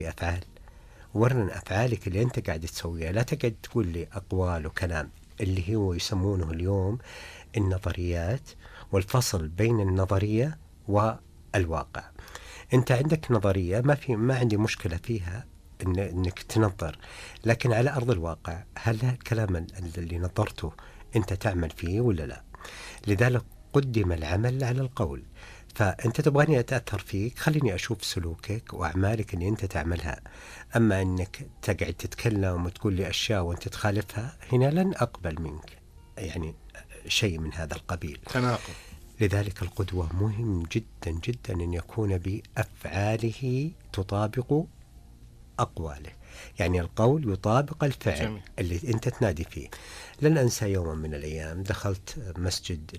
بأفعال، ورن أفعالك اللي أنت قاعد تسويها، لا تقعد تقول لي أقوال وكلام اللي هو يسمونه اليوم النظريات، والفصل بين النظرية والواقع. أنت عندك نظرية ما عندي مشكلة فيها إنك تنظر، لكن على أرض الواقع هل الكلام اللي نظرته أنت تعمل فيه ولا لا؟ لذلك قدم العمل على القول. فأنت تبغاني أتأثر فيك، خليني أشوف سلوكك وأعمالك اللي أنت تعملها. أما أنك تقعد تتكلم وتقول لي أشياء وأنت تخالفها، هنا لن أقبل منك يعني شيء من هذا القبيل. تناقض. لذلك القدوة مهم جدا جدا أن يكون بأفعاله تطابق أقواله، يعني القول يطابق الفعل. جميل. اللي أنت تنادي فيه. لن أنسى يوما من الأيام دخلت مسجد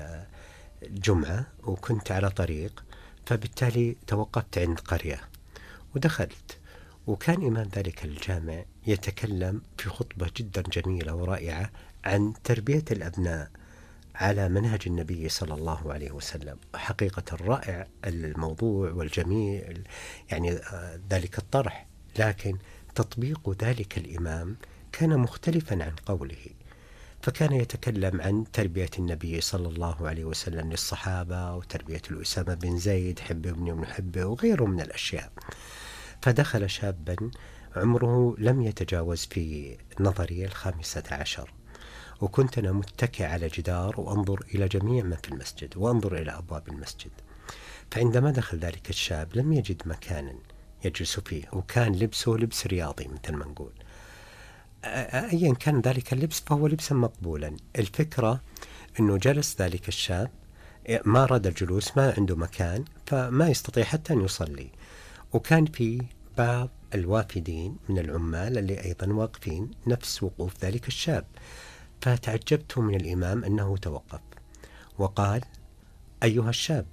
للجمعة وكنت على طريق، فبالتالي توقفت عند قرية ودخلت، وكان إمام ذلك الجامع يتكلم في خطبة جدا جميلة ورائعة عن تربية الأبناء على منهج النبي صلى الله عليه وسلم. حقيقة رائع الموضوع والجميل يعني ذلك الطرح، لكن تطبيق ذلك الإمام كان مختلفا عن قوله. فكان يتكلم عن تربية النبي صلى الله عليه وسلم للصحابة، وتربية الأسامة بن زيد حب ابني ونحبه وغيره من الأشياء. فدخل شابا عمره لم يتجاوز في نظري 15، وكنت أنا متكئ على جدار وأنظر إلى جميع ما في المسجد وأنظر إلى أبواب المسجد. فعندما دخل ذلك الشاب لم يجد مكانا يجلس فيه، وكان لبسه لبس رياضي مثل ما نقول. أيا كان ذلك اللبس فهو لبسا مقبولا. الفكرة أنه جلس ذلك الشاب ما أراد الجلوس، ما عنده مكان، فما يستطيع حتى أن يصلي. وكان في بعض الوافدين من العمال اللي أيضا واقفين نفس وقوف ذلك الشاب. فتعجبت من الإمام أنه توقف وقال: أيها الشاب،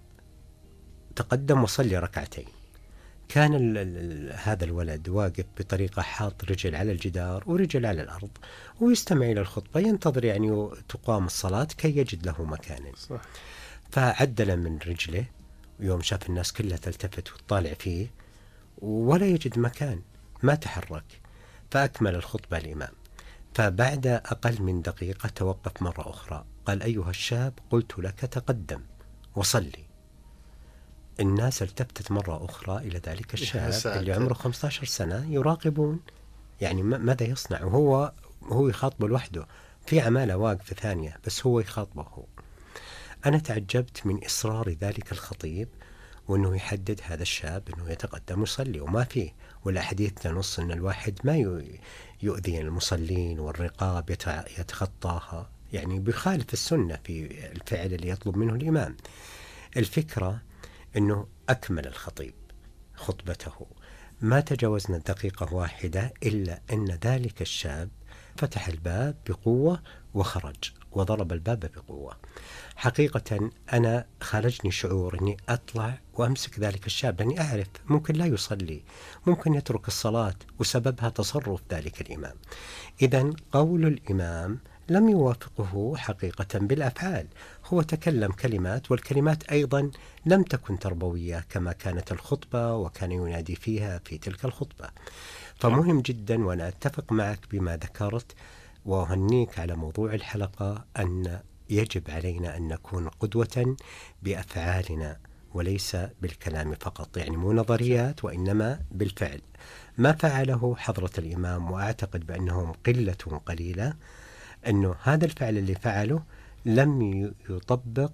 تقدم وصلي ركعتين. كان هذا الولد واقف بطريقة حاط رجل على الجدار ورجل على الأرض ويستمع إلى الخطبة، ينتظر يعني تقام الصلاة كي يجد له مكانا. صح. فعدل من رجله، ويوم شاف الناس كلها تلتفت وتطالع فيه ولا يجد مكان، ما تحرك. فأكمل الخطبة الإمام. فبعد أقل من دقيقة توقف مرة أخرى، قال: أيها الشاب، قلت لك تقدم وصلي. الناس التفتت مرة أخرى إلى ذلك الشاب اللي عمره 15 سنة، يراقبون يعني ماذا يصنع، وهو يخاطبه لوحده، في عمالة واقفة ثانية بس هو يخاطبه هو. أنا تعجبت من إصرار ذلك الخطيب، وأنه يحدد هذا الشاب أنه يتقدم يصلي وما فيه. والأحاديث تنص أن الواحد ما يؤذي المصلين والرقاب يتخطاها، يعني بيخالف السنة في الفعل اللي يطلب منه الإمام. الفكرة أنه أكمل الخطيب خطبته، ما تجاوزنا دقيقة واحدة إلا أن ذلك الشاب فتح الباب بقوة وخرج وضرب الباب بقوة. حقيقة أنا خرجني شعور أني أطلع وأمسك ذلك الشاب، لأني أعرف ممكن لا يصلي، ممكن يترك الصلاة، وسببها تصرف ذلك الإمام. إذن قول الإمام لم يوافقه حقيقة بالأفعال، هو تكلم كلمات، والكلمات أيضا لم تكن تربوية كما كانت الخطبة وكان ينادي فيها في تلك الخطبة. فمهم جدا، وأنا أتفق معك بما ذكرت وأهنيك على موضوع الحلقة، أن يجب علينا أن نكون قدوة بأفعالنا وليس بالكلام فقط، يعني مو نظريات وإنما بالفعل. ما فعله حضرة الإمام، وأعتقد بأنهم قلة قليلة، أنه هذا الفعل اللي فعله لم يطبق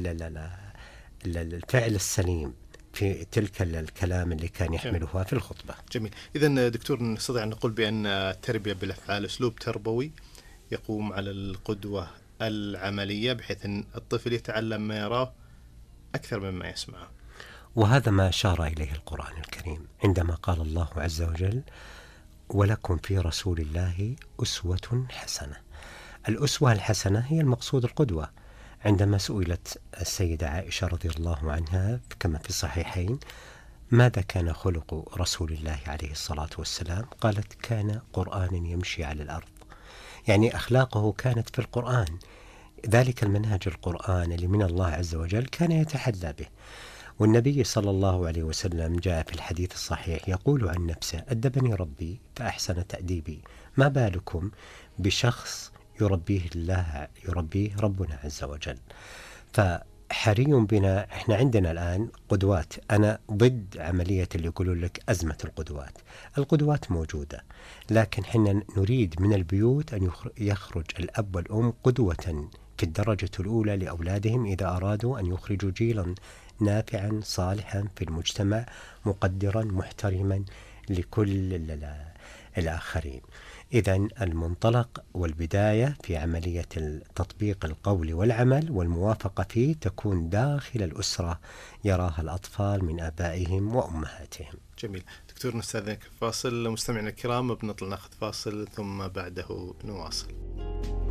الفعل السليم في تلك الكلام اللي كان يحملها في الخطبة. جميل. إذن دكتور، نستطيع أن نقول بأن التربية بالأفعال أسلوب تربوي يقوم على القدوة العملية، بحيث أن الطفل يتعلم ما يراه أكثر مما يسمعه. وهذا ما أشار إليه القرآن الكريم عندما قال الله عز وجل: ولكم في رسول الله أسوة حسنة. الأسوة الحسنة هي المقصود القدوة. عندما سئلت السيدة عائشة رضي الله عنها كما في الصحيحين: ماذا كان خلق رسول الله عليه الصلاة والسلام؟ قالت: كان قرآن يمشي على الأرض. يعني أخلاقه كانت في القرآن، ذلك المنهج القرآن اللي من الله عز وجل كان يتحلى به. والنبي صلى الله عليه وسلم جاء في الحديث الصحيح يقول عن نفسه: أدبني ربي فأحسن تأديبي. ما بالكم بشخص يربيه ربنا عز وجل. فحري بنا، احنا عندنا الآن قدوات. أنا ضد عملية اللي يقولون لك أزمة القدوات. القدوات موجودة، لكن حنا نريد من البيوت أن يخرج الأب والأم قدوة في الدرجة الأولى لأولادهم إذا أرادوا أن يخرجوا جيلا نافعا صالحا في المجتمع، مقدرا محترما لكل الآخرين. إذا المنطلق والبداية في عملية التطبيق القولي والعمل والموافقة فيه تكون داخل الأسرة يراها الأطفال من آبائهم وأمهاتهم. جميل. دكتور نستأذنك فاصل. مستمعينا الكرام بنطلع ناخذ فاصل ثم بعده نواصل.